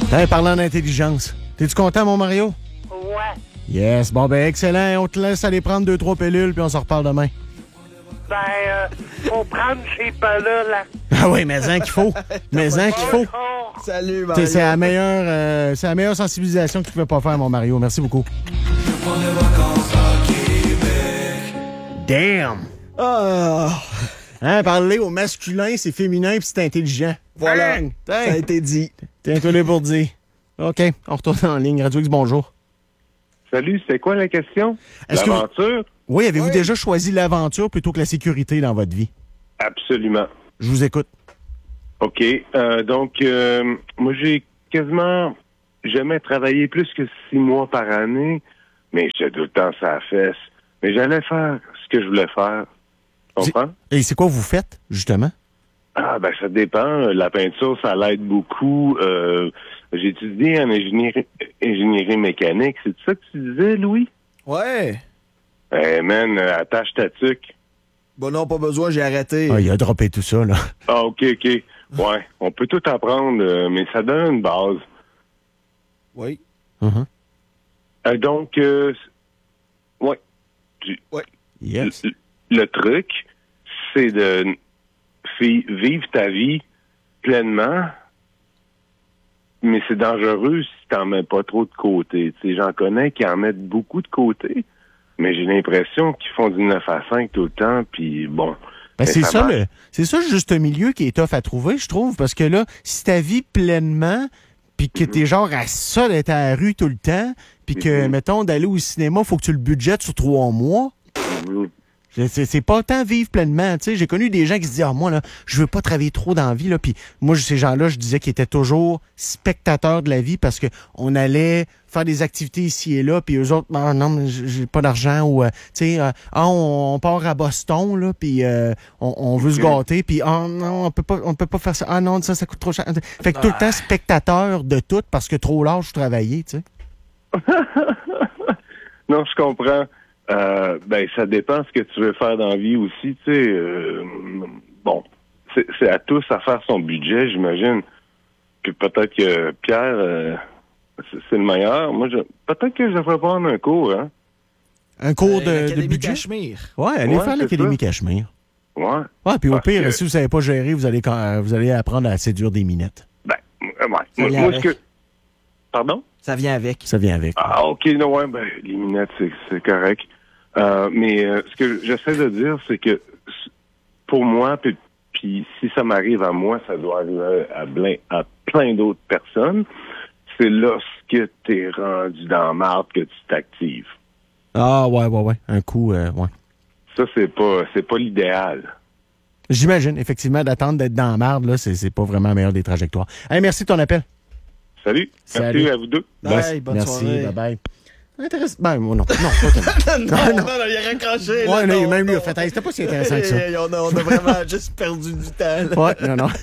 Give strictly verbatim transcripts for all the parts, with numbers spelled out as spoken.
Hey, parlant d'intelligence, t'es-tu content, mon Mario? Ouais. Yes, bon ben excellent. On te laisse aller prendre deux, trois pilules, puis on se reparle demain. Ben, euh, faut prendre ces pas-là, là. Ah oui, mais en qu'il faut. Mais en qu'il faut. Bonjour. Salut, Mario. T'sais, C'est la meilleure euh, c'est la meilleure sensibilisation que tu pouvais pas faire, mon Mario. Merci beaucoup. Damn! Ah, Hein, parler au masculin, c'est féminin puis c'est intelligent. voilà, Bang! ça a été dit. Tiens, toi les pour dire. OK, on retourne en ligne. Radio X, bonjour. Salut, c'est quoi la question? Est-ce que vous- L'aventure? Oui, avez-vous Oui. déjà choisi l'aventure plutôt que la sécurité dans votre vie? Absolument. Je vous écoute. OK. Euh, donc, euh, moi, j'ai quasiment jamais travaillé plus que six mois par année, mais j'étais tout le temps sur la fesse. Mais j'allais faire ce que je voulais faire. Tu comprends? Et c'est quoi vous faites, justement? Ah, ben, ça dépend. La peinture, ça l'aide beaucoup. Euh, j'ai étudié en ingénierie, ingénierie mécanique. C'est ça que tu disais, Louis? Ouais. Eh, man, euh, attache ta tuque. Bon, non, pas besoin, j'ai arrêté. Ah, il a droppé tout ça, là. Ah, OK, OK. Ouais, on peut tout apprendre, euh, mais ça donne une base. Oui. Uh-huh. Euh, donc, euh, ouais. Tu- Yes. le, le truc, c'est de fi- vivre ta vie pleinement, mais c'est dangereux si t'en mets pas trop de côté. Tu sais, j'en connais qui en mettent beaucoup de côté, mais j'ai l'impression qu'ils font du neuf à cinq tout le temps, puis bon. Ben, mais c'est ça, marche. le, c'est ça le juste milieu qui est tough à trouver, je trouve, parce que là, si ta vie pleinement, puis que t'es genre à ça d'être à la rue tout le temps, puis que, Mhm. mettons, d'aller au cinéma, faut que tu le budgettes sur trois mois, Mhm. c'est, c'est pas tant vivre pleinement, tu sais. J'ai connu des gens qui se disaient, ah, moi, là, je veux pas travailler trop dans la vie, là, puis moi, ces gens-là, je disais qu'ils étaient toujours spectateurs de la vie parce que on allait faire des activités ici et là, puis eux autres, ah, non, mais j'ai j'ai pas d'argent, ou, euh, tu sais, euh, ah, on, on part à Boston, là, puis euh, on, on veut se gâter, puis ah, non, on peut pas, on peut pas faire ça, ah, non, ça, ça coûte trop cher. Fait que tout le temps spectateur de tout parce que trop large travailler, tu sais. Non, je comprends. Euh, ben, ça dépend ce que tu veux faire dans la vie aussi, tu sais. euh, bon, c'est, c'est à tous à faire son budget, j'imagine. Puis peut-être que Pierre, euh, c'est, c'est le meilleur. Moi, je, peut-être que je devrais prendre un cours, hein. Un cours Euh, de, de l'Académie budget. Cachemire. Ouais, allez Ouais, faire c'est l'Académie ça. Cachemire. Ouais. Ouais, puis au Parce pire, que- si vous savez pas gérer, vous allez, quand- vous allez apprendre à séduire des minettes. Ben, euh, ouais. Ça Moi, vient moi, avec. ce que... Pardon? Ça vient avec. Ça vient avec. Ah, OK, non, ouais, ben, les minettes, c'est, c'est correct. Euh, mais euh, ce que j'essaie de dire, c'est que s- pour moi, puis, puis si ça m'arrive à moi, ça doit arriver à, plein, à plein d'autres personnes, c'est lorsque t'es rendu dans la marde que tu t'actives. Ah, ouais, ouais, ouais. Un coup, euh, ouais. Ça, c'est pas c'est pas l'idéal. J'imagine, effectivement, d'attendre d'être dans la marde, là, c'est, c'est pas vraiment la meilleure des trajectoires. Hey, merci de ton appel. Salut. Salut. Merci à vous deux. Bye, bonne merci, soirée. bye-bye. Intéressant. Ben, moi, non. Non, pas tellement. non, non. non, non, il a raccroché. Ouais, là, là, non, même lui a non. fait, hey, c'était pas si intéressant que ça. Hey, on, a, on a vraiment juste perdu du temps. là. Ouais, non, non.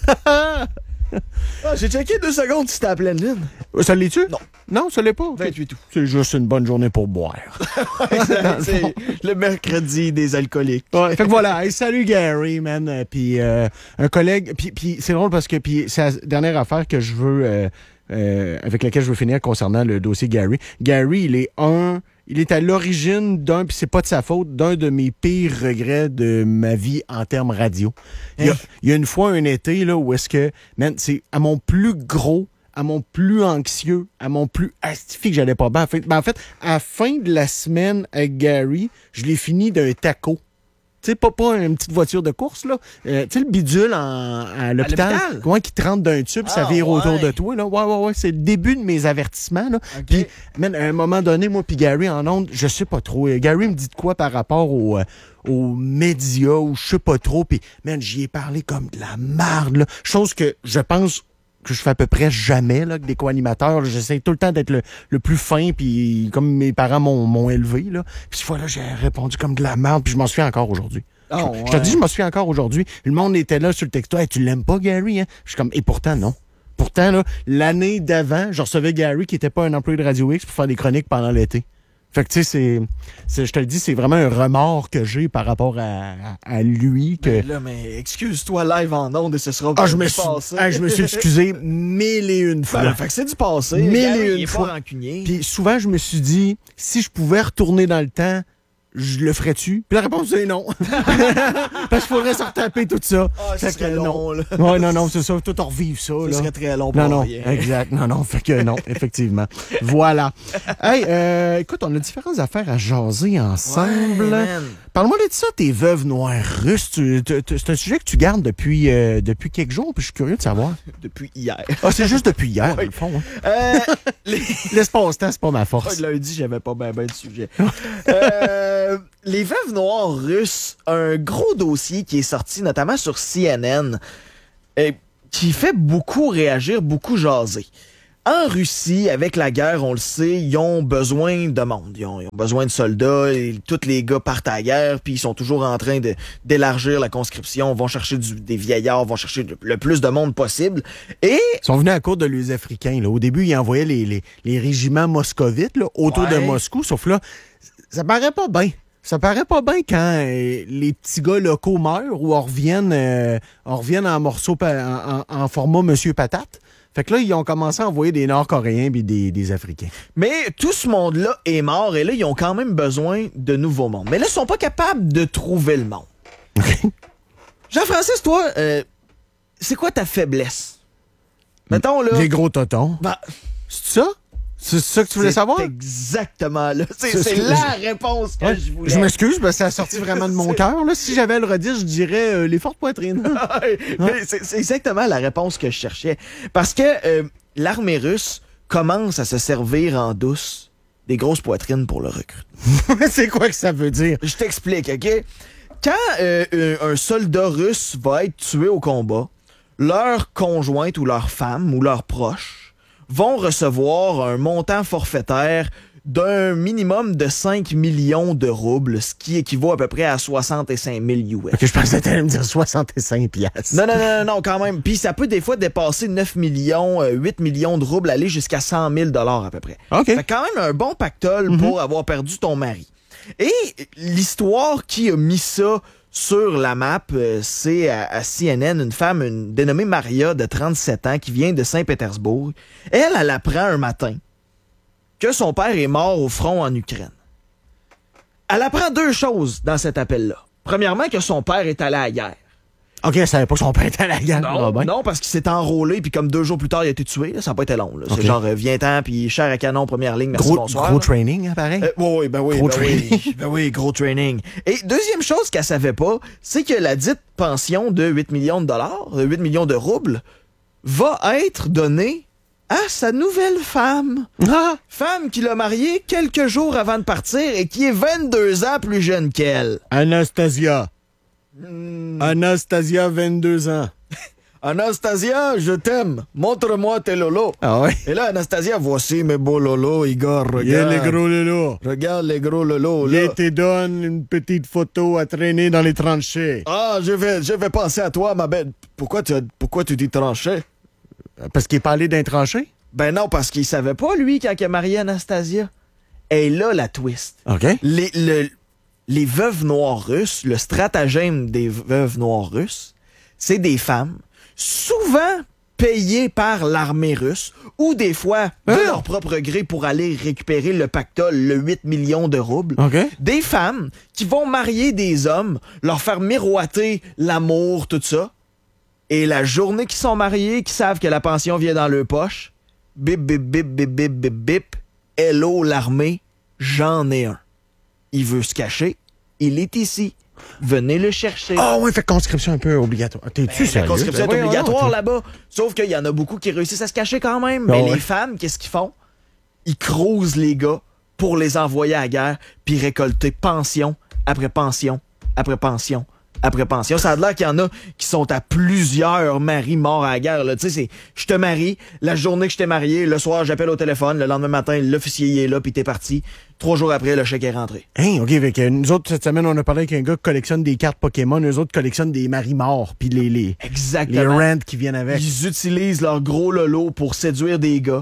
Ah, j'ai checké deux secondes si c'était à pleine lune. Ça l'est-tu? Non. Non, ça l'est pas. vingt-huit août. C'est juste une bonne journée pour boire. C'est le mercredi des alcooliques. Ouais, fait que voilà, hey, salut Gary, man. Euh, Puis euh, un collègue, puis puis c'est drôle parce que puis c'est la dernière affaire que je veux euh, euh, avec laquelle je veux finir concernant le dossier Gary. Gary, il est un, il est à l'origine d'un, puis c'est pas de sa faute, d'un de mes pires regrets de ma vie en termes radio. Il y a, il y a une fois un été là où est-ce que, man, c'est à mon plus gros, à mon plus anxieux, à mon plus astifié que j'allais pas bien. En fait, ben en fait, à la fin de la semaine avec Gary, je l'ai fini d'un taco. Tu sais, pas, pas une petite voiture de course, là. Euh, tu sais, le bidule en, à l'hôpital. l'hôpital? Comment qui te rentre d'un tube, ça Ah, vire ouais. autour de toi, là. Ouais, ouais, ouais. C'est le début de mes avertissements, là. OK. Puis, man, à un moment donné, moi puis Gary en ondes, je sais pas trop. Euh, Gary me dit de quoi par rapport au, euh, aux médias ou je sais pas trop. Puis, man, j'y ai parlé comme de la marde, là. Chose que je pense que je fais à peu près jamais, là, avec des co-animateurs. Là. J'essaie tout le temps d'être le, le plus fin, puis comme mes parents m'ont, m'ont élevé, là. Puis cette fois-là, j'ai répondu comme de la merde, puis je m'en souviens encore aujourd'hui. Oh, je, ouais. je te dis, je m'en souviens encore aujourd'hui. Le monde était là sur le texto. Hey, tu l'aimes pas, Gary? Hein? Je suis comme, et pourtant, non. Pourtant, là, l'année d'avant, je recevais Gary qui était pas un employé de Radio X pour faire des chroniques pendant l'été. Fait que, tu sais, c'est, c'est, je te le dis, c'est vraiment un remords que j'ai par rapport à, à, à lui. Que... Mais là, mais excuse-toi live en ondes et ce sera Ah, je me du suis, passé. ah, je me suis excusé mille et une fois. Ben, fait que c'est du passé. Mille Gary, et il une est fois. pas rancunier. Puis souvent, je me suis dit, si je pouvais retourner dans le temps, je le ferais-tu? Puis la réponse est non. Parce qu'il faudrait se retaper tout ça. Ah, ça Fait serait que long, non. là. Ouais, non, non, c'est ça. Tout en revivre ça. Ça là. serait très long pour Non, non, rien. exact. Non, non, fait que non, effectivement. Voilà. Hey, euh, écoute, on a différentes affaires à jaser ensemble. Ouais, man. Parle-moi de ça, tes veuves noires russes. Tu- tu- tu- C'est un sujet que tu gardes depuis, euh, depuis quelques jours, puis je suis curieux de savoir. Depuis hier. Ah, c'est juste depuis hier, Oui. dans le fond. Hein. Euh, les... L'espace-temps, c'est pas ma force. Ouais, lundi, j'avais pas bien ben de sujet. euh, les veuves noires russes, un gros dossier qui est sorti notamment sur C N N, euh, qui fait beaucoup réagir, beaucoup jaser. En Russie, avec la guerre, on le sait, ils ont besoin de monde. Ils ont, ils ont besoin de soldats. Et tous les gars partent à la guerre, puis ils sont toujours en train de, d'élargir la conscription, vont chercher du, des vieillards, vont chercher le, le plus de monde possible. Et Ils sont venus à court de les Africains. Là. Au début, ils envoyaient les, les, les régiments moscovites là, autour Ouais. de Moscou, sauf là, ça paraît pas bien. Ça paraît pas bien quand euh, les petits gars locaux meurent ou on reviennent, euh, on revienne en morceaux pa- en, en, en format Monsieur Patate. Fait que là, ils ont commencé à envoyer des Nord-Coréens et des, des Africains. Mais tout ce monde-là est mort et là, ils ont quand même besoin de nouveaux mondes. Mais là, ils sont pas capables de trouver le monde. Jean-Francis, toi, euh, c'est quoi ta faiblesse? Mettons, là... Les gros totons. Ben, C'est ça? C'est ça que tu voulais c'est savoir? exactement là. C'est, C'est- c'est c'est- la réponse que Ouais, je voulais. je m'excuse, parce que ça a sorti vraiment de mon cœur. Là. Si j'avais à le redire, je dirais euh, les fortes poitrines. Mais c'est, c'est exactement la réponse que je cherchais. Parce que euh, l'armée russe commence à se servir en douce des grosses poitrines pour le recrutement. C'est quoi que ça veut dire? Je t'explique, OK? Quand euh, un, un soldat russe va être tué au combat, leur conjointe ou leur femme ou leurs proches vont recevoir un montant forfaitaire d'un minimum de cinq millions de roubles, ce qui équivaut à peu près à soixante-cinq mille U S. Ok, je pensais que t'allais me dire soixante-cinq piastres. Non, non, non, non, non, quand même. Puis ça peut des fois dépasser neuf millions, euh, huit millions de roubles, aller jusqu'à cent mille dollars à peu près. OK. Fait quand même un bon pactole pour avoir perdu ton mari. Et l'histoire qui a mis ça sur la map, euh, c'est à, à C N N une femme une, dénommée Maria de trente-sept ans qui vient de Saint-Pétersbourg. Elle, elle apprend un matin que son père est mort au front en Ukraine. Elle apprend deux choses dans cet appel-là. Premièrement, que son père est allé à la guerre. OK, elle savait pas que son père était à la guerre. Non, Robin. non, parce qu'il s'est enrôlé, puis comme deux jours plus tard, il a été tué. Là, ça n'a pas été long. Là. Ok. C'est genre, euh, viens-t'en, puis chair à canon, première ligne, merci, Gros, bonsoir. gros là. training, hein, pareil. Euh, oui, oui, ben oui, Gros ben training. oui, ben oui, gros training. Et deuxième chose qu'elle savait pas, c'est que la dite pension de huit millions de dollars, de huit millions de roubles, va être donnée à sa nouvelle femme. Ah! Femme qu'il a mariée quelques jours avant de partir et qui est vingt-deux ans plus jeune qu'elle. Anastasia. Hmm. Anastasia, vingt-deux ans. Anastasia, je t'aime. Montre-moi tes lolos. Ah ouais? Et là, Anastasia, voici mes beaux lolos, Igor, Il y a regarde. les gros lolos. Regarde les gros lolos, Il là. te donne une petite photo à traîner dans les tranchées. Ah, je vais, je vais penser à toi, ma belle. Pourquoi tu, as- pourquoi tu dis tranché? Parce qu'il est pas allé d'un tranché? Ben non, parce qu'il savait pas, lui, quand il a marié Anastasia. Et là, la twist. OK. Les, le- les veuves noires russes, le stratagème des veuves noires russes, c'est des femmes, souvent payées par l'armée russe, ou des fois de Ah. leur propre gré pour aller récupérer le pactole, le huit millions de roubles. OK. Des femmes qui vont marier des hommes, leur faire miroiter l'amour, tout ça. Et la journée qu'ils sont mariés, qu'ils savent que la pension vient dans leur poche, bip, bip, bip, bip, bip, bip, bip, hello l'armée, j'en ai un. Il veut se cacher, il est ici. Venez le chercher. Ah ouais, fait conscription un peu obligatoire. T'es-tu Ben, la sérieux? conscription Ben est voyons obligatoire donc. là-bas. Sauf qu'il y en a beaucoup qui réussissent à se cacher quand même. Ah Mais ouais. les femmes, qu'est-ce qu'ils font? Ils crousent les gars pour les envoyer à la guerre puis récolter pension après pension après pension après pension. Ça a l'air qu'il y en a qui sont à plusieurs maris morts à la guerre. là. Tu sais, c'est je te marie, la journée que je t'ai marié, le soir, j'appelle au téléphone, le lendemain matin, l'officier il est là puis t'es parti. Trois jours après, le chèque est rentré. Hein, OK, avec euh, nous autres, cette semaine, on a parlé avec un gars qui collectionne des cartes Pokémon. Eux autres collectionnent des maris morts, puis les, les, les Exactement. rents qui viennent avec. Ils utilisent leur gros lolo pour séduire des gars,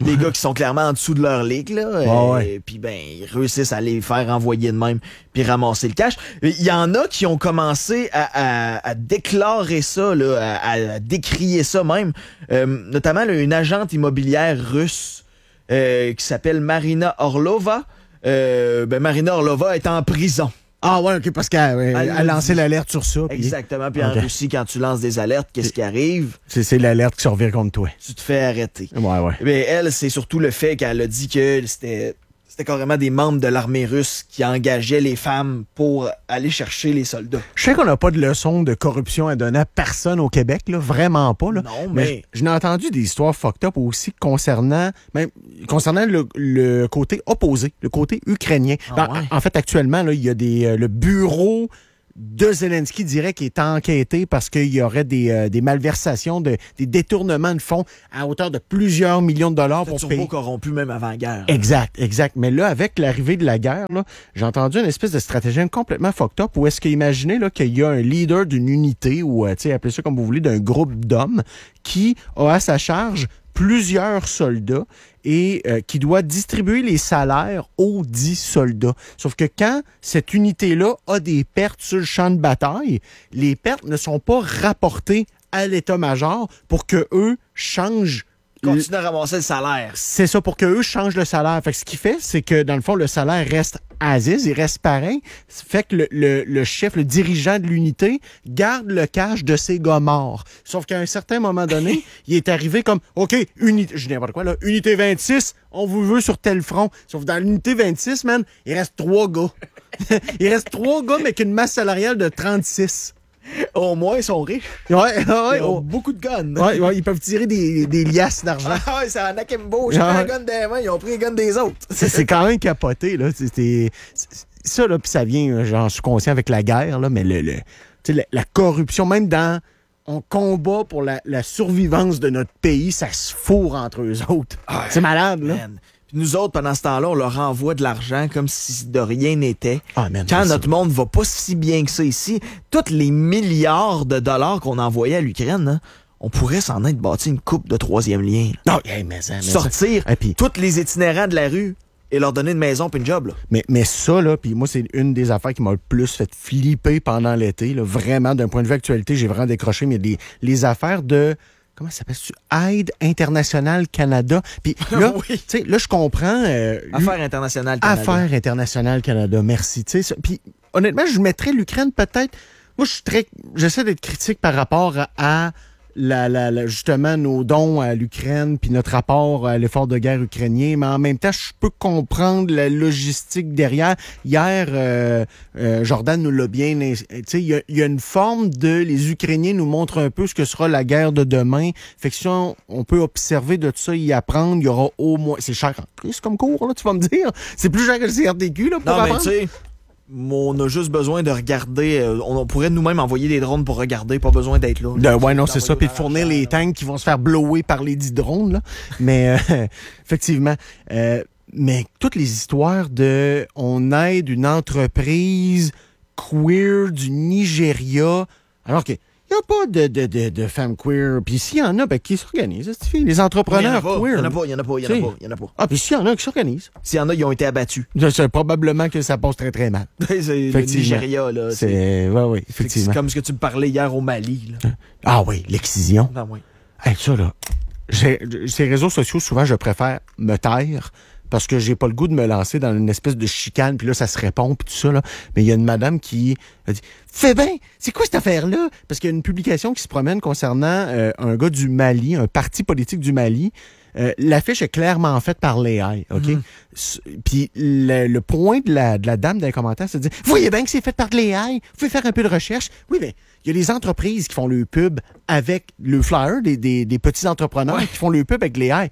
Des gars qui sont clairement en dessous de leur ligue, là. Ouais, ouais. Et puis, ben, ils réussissent à les faire envoyer de même puis ramasser le cash. Il y en a qui ont commencé à, à, à déclarer ça, là, à, à décrier ça même. Euh, notamment, là, une agente immobilière russe euh, qui s'appelle Marina Orlova. Euh, ben, Marina Orlova est en prison. Ah ouais, OK, parce qu'elle euh, Elle a lancé l'alerte sur ça. Puis Exactement. Puis Ok. en Russie, quand tu lances des alertes, qu'est-ce qui arrive? c'est, c'est l'alerte qui se revient contre toi. Tu te fais arrêter. Ouais, ouais. Mais elle, c'est surtout le fait qu'elle a dit que c'était c'était carrément des membres de l'armée russe qui engageaient les femmes pour aller chercher les soldats. Je sais qu'on n'a pas de leçon de corruption à donner à personne au Québec, là, vraiment pas. Là. Non, mais mais- je, je n'ai entendu des histoires fucked up aussi concernant, même, concernant le, le côté opposé, le côté ukrainien. Ah en, ouais? en fait, actuellement, là, il y a des, euh, le bureau de Zelensky dirait qu'il est enquêté parce qu'il y aurait des, euh, des malversations, de, des détournements de fonds à hauteur de plusieurs millions de dollars C'était pour turbo payer. corrompu même avant la guerre. Exact, exact. Mais là, avec l'arrivée de la guerre, là, j'ai entendu une espèce de stratégie complètement fucked up où est-ce qu'imaginez là, qu'il y a un leader d'une unité ou, euh, tu sais, appelez ça comme vous voulez, d'un groupe d'hommes qui a à sa charge plusieurs soldats et euh, qui doit distribuer les salaires aux dix soldats. Sauf que quand cette unité-là a des pertes sur le champ de bataille, les pertes ne sont pas rapportées à l'état-major pour que eux changent. Continue à ramasser le salaire. C'est ça, pour qu'eux changent le salaire. Fait que ce qu'il fait, c'est que, dans le fond, le salaire reste Aziz, il reste pareil. Fait que le, le, le chef, le dirigeant de l'unité, garde le cash de ses gars morts. Sauf qu'à un certain moment donné, il est arrivé comme, OK, unité, je dis n'importe quoi, là, unité vingt-six, on vous veut sur tel front. Sauf que dans l'unité vingt-six, man, il reste trois gars. il reste trois gars, mais avec une masse salariale de trente-six. Au moins, ils sont riches. Ouais, ouais, Ils ont oh. beaucoup de guns. ouais, ouais, ils peuvent tirer des, des liasses d'argent. Ah ouais, c'est un akimbo. J'ai Ah pris ouais. un gun des mains, ils ont pris un gun des autres. C'est, c'est quand même capoté, là. C'est, c'est- c'est- ça, là, puis ça vient, j'en suis conscient avec la guerre, là, mais le, le, tu sais, la, la corruption, même dans... On combat pour la, la survivance de notre pays, ça se fourre entre eux autres. C'est malade, là. Man. Puis nous autres, pendant ce temps-là, on leur envoie de l'argent comme si de rien n'était. Ah, man, Quand c'est- notre monde va pas si bien que ça ici, tous les milliards de dollars qu'on envoyait à l'Ukraine, hein, on pourrait s'en être bâti une coupe de troisième lien. là. Non, hey, mais ça, mais ça- Sortir Et puis- tous les itinérants de la rue et leur donner une maison puis une job. Là. Mais, mais ça, là, puis moi, c'est une des affaires qui m'a le plus fait flipper pendant l'été, là. Vraiment, d'un point de vue actualité, j'ai vraiment décroché, mais les, les affaires de... Comment ça s'appelle-tu? Aide internationale Canada. Puis là, Oui. tu sais, là, je comprends... euh, Affaires internationales Canada. Affaires internationales Canada, merci. Tu sais, ça- puis honnêtement, je mettrais l'Ukraine peut-être. Moi, je suis très, j'essaie d'être critique par rapport à, à la, la, la- justement nos dons à l'Ukraine puis notre rapport à l'effort de guerre ukrainien, mais en même temps, je peux comprendre la logistique derrière. Hier, euh, euh, Jordan nous l'a bien, ins- tu sais, il y a, il y a une forme de les Ukrainiens nous montrent un peu ce que sera la guerre de demain. Fait que si on, on peut observer de ça, y apprendre, il y aura au moins, c'est cher en plus comme cours là, tu vas me dire, c'est plus cher que le C R T Q là pour Non, mais apprendre. tu sais, on a juste besoin de regarder. euh, On, on pourrait nous-mêmes envoyer des drones pour regarder, pas besoin d'être là. De- ouais, non, c'est ça. Puis de D'envoyer fournir dans les l'argent, tanks qui vont se faire blower par les dix drones, là. Mais, euh, effectivement. Euh, mais toutes les histoires de on aide une entreprise queer du Nigeria, alors que il n'y a pas de, de, de, de femmes queer. Puis s'il y en a, ben, qui s'organisent? C'est les Il y en a entrepreneurs pas, il queer. y en a pas, il y en a pas, il y en a Tu sais. pas, il y en a pas. Ah, puis s'il y en a qui s'organisent. S'il y en a, ils ont été abattus. C'est probablement que ça passe très, très mal. c'est le Effectivement. Nigeria, là. C'est C'est, ouais, ouais, c'est effectivement. comme ce que tu me parlais hier au Mali, là. Ah oui, l'excision. Non, ouais. Hey, ça, là, j'ai- ces réseaux sociaux, souvent, je préfère me taire parce que j'ai pas le goût de me lancer dans une espèce de chicane, puis là, ça se répond, puis tout ça, là. Mais il y a une madame qui a dit « Fais bien! C'est quoi cette affaire-là? » Parce qu'il y a une publication qui se promène concernant euh, un gars du Mali, un parti politique du Mali. Euh, l'affiche est clairement faite par l'A I, OK? Mhm. S- Puis le, le point de la, de la dame dans les commentaires, c'est de dire « Voyez bien que c'est fait par de l'A I, vous pouvez faire un peu de recherche. » Oui, mais il y a les entreprises qui font le pub avec le flyer, des, des, des petits entrepreneurs Ouais. qui font le pub avec l'A I.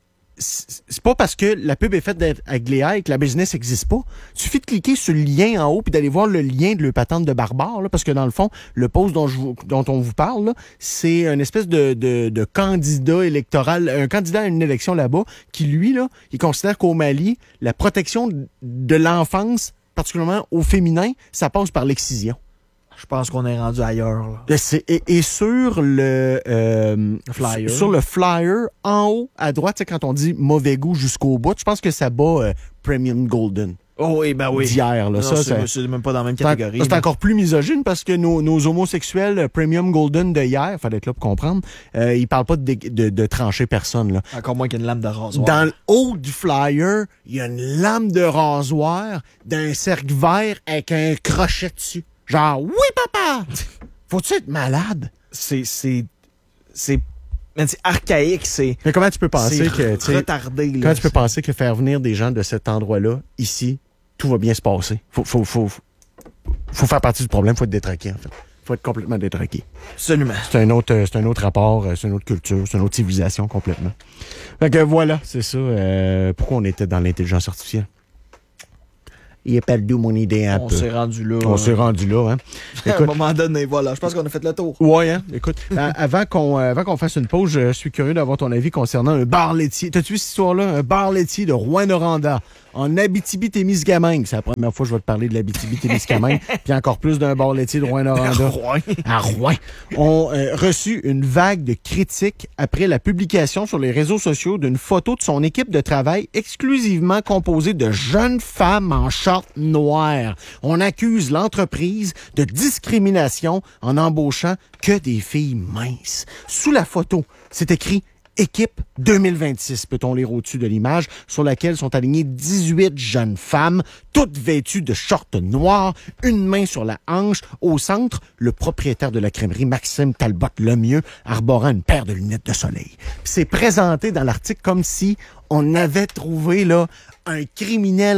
C'est c'est pas parce que la pub est faite d'être avec l'A I que la business n'existe pas. Il suffit de cliquer sur le lien en haut puis d'aller voir le lien de le patente de barbare, là, parce que dans le fond, le post dont, je vous- dont on vous parle, là, c'est une espèce de, de, de candidat électoral, un candidat à une élection là-bas, qui lui, là, il considère qu'au Mali, la protection de l'enfance, particulièrement au féminin, ça passe par l'excision. Je pense qu'on est rendu ailleurs. Là. Et, c'est- et- et sur le euh, flyer. sur le flyer, en haut à droite, c'est quand on dit mauvais goût jusqu'au bout, je pense que ça bat euh, Premium Golden Oh oui, ben oui. d'hier. Là. Non, Ça, c'est, ça- c'est même pas dans la même c'est en- catégorie. c'est là. encore plus misogyne parce que nos, nos homosexuels euh, Premium Golden de hier, fallait être là pour comprendre, euh, ils parlent pas de, dé- de, de trancher personne. Là. Encore moins qu'une lame de rasoir. Dans le haut du flyer, il y a une lame de rasoir d'un cercle vert avec un crochet dessus. Genre, oui, papa! Faut-tu être malade? C'est, c'est, c'est, man, c'est archaïque, c'est, Mais comment tu peux penser c'est que, tu sais, retardé. Là. comment tu peux penser que faire venir des gens de cet endroit-là, ici, tout va bien se passer? Faut, faut, faut, faut faire partie du problème, faut être détraqué, en fait. Faut être complètement détraqué. Absolument. C'est un autre, euh, c'est un autre rapport, euh, c'est une autre culture, c'est une autre civilisation complètement. Fait que voilà, c'est ça. euh, pourquoi on était dans l'intelligence artificielle? Il est perdu mon idée un On peu. s'est rendu là. On hein. s'est rendu là, hein. À un Écoute, moment donné, voilà. Je pense qu'on a fait le tour. ouais, hein. Écoute, euh, avant qu'on euh, avant qu'on fasse une pause, je suis curieux d'avoir ton avis concernant un bar laitier. T'as-tu vu cette histoire-là? Un bar laitier de Rouyn-Noranda, en Abitibi-Témiscamingue. C'est la première fois que je vais te parler de l'Abitibi-Témiscamingue, puis encore plus d'un bar laitier de Rouyn-Noranda. Rouen. À Rouen, ont euh, reçu une vague de critiques après la publication sur les réseaux sociaux d'une photo de son équipe de travail exclusivement composée de jeunes femmes en short noir. On accuse l'entreprise de discrimination en embauchant que des filles minces. Sous la photo, c'est écrit Équipe deux mille vingt-six, peut-on lire au-dessus de l'image, sur laquelle sont alignées dix-huit jeunes femmes, toutes vêtues de shorts noirs, une main sur la hanche. Au centre, le propriétaire de la crèmerie, Maxime Talbot-Lemieux, arborant une paire de lunettes de soleil. Puis c'est présenté dans l'article comme si on avait trouvé là un criminel